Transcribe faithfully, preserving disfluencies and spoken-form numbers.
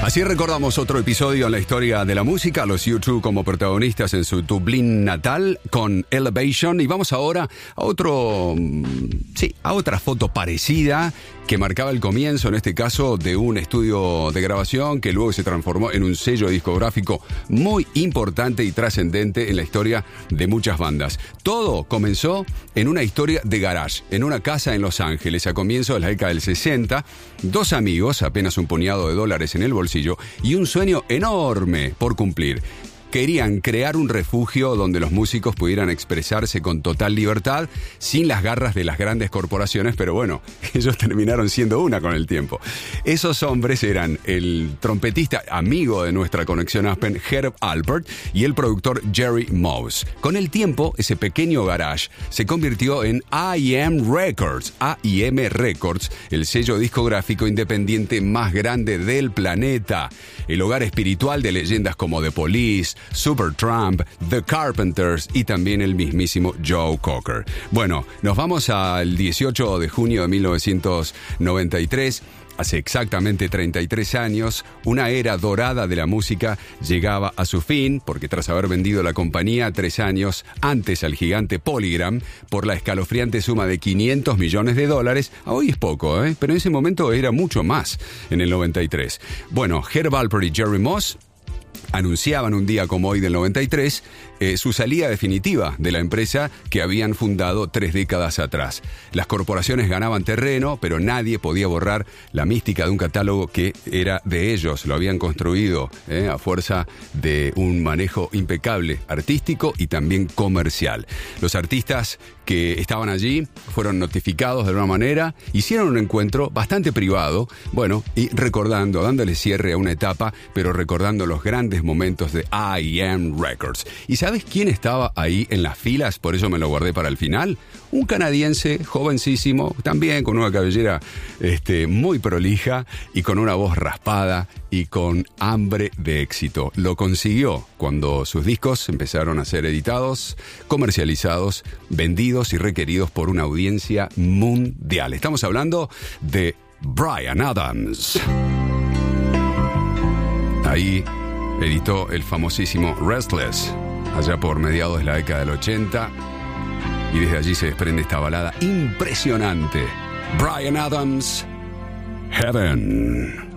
Así recordamos otro episodio en la historia de la música, los U dos como protagonistas en su Dublín natal con Elevation, y vamos ahora a otro, sí, a otra foto parecida que marcaba el comienzo, en este caso, de un estudio de grabación que luego se transformó en un sello discográfico muy importante y trascendente en la historia de muchas bandas. Todo comenzó en una historia de garage, en una casa en Los Ángeles, a comienzos de la década del sesenta. Dos amigos, apenas un puñado de dólares en el bolsillo y un sueño enorme por cumplir. Querían crear un refugio donde los músicos pudieran expresarse con total libertad, sin las garras de las grandes corporaciones, pero bueno, ellos terminaron siendo una con el tiempo. Esos hombres eran el trompetista amigo de nuestra conexión Aspen, Herb Alpert, y el productor Jerry Moss. Con el tiempo, ese pequeño garage se convirtió en A y M Records, A y M Records, el sello discográfico independiente más grande del planeta, el hogar espiritual de leyendas como The Police, Supertramp, The Carpenters y también el mismísimo Joe Cocker. Bueno, nos vamos al dieciocho de junio de mil novecientos noventa y tres. Hace exactamente treinta y tres años, una era dorada de la música llegaba a su fin, porque tras haber vendido la compañía tres años antes al gigante Polygram por la escalofriante suma de quinientos millones de dólares, hoy es poco, ¿eh? Pero en ese momento era mucho más, en el noventa y tres. Bueno, Herb Alpert y Jerry Moss anunciaban un día como hoy del noventa y tres eh, su salida definitiva de la empresa que habían fundado tres décadas atrás. Las corporaciones ganaban terreno, pero nadie podía borrar la mística de un catálogo que era de ellos. Lo habían construido eh, a fuerza de un manejo impecable, artístico y también comercial. Los artistas que estaban allí fueron notificados de alguna manera, hicieron un encuentro bastante privado, bueno, y recordando, dándole cierre a una etapa, pero recordando los grandes momentos de A y M Records. ¿Y sabes quién estaba ahí en las filas? Por eso me lo guardé para el final. Un canadiense jovencísimo, también con una cabellera este, muy prolija y con una voz raspada y con hambre de éxito. Lo consiguió cuando sus discos empezaron a ser editados, comercializados, vendidos y requeridos por una audiencia mundial. Estamos hablando de Bryan Adams. Ahí editó el famosísimo Restless, allá por mediados de la década del ochenta, y desde allí se desprende esta balada impresionante. Bryan Adams, Heaven.